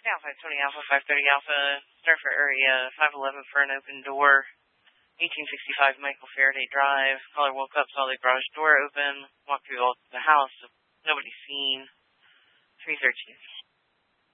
Yeah, 520 Alpha, 530 Alpha, start for area 511 for an open door. 1865 Michael Faraday Drive. Caller woke up, saw the garage door open, walked through the house, nobody seen. 313.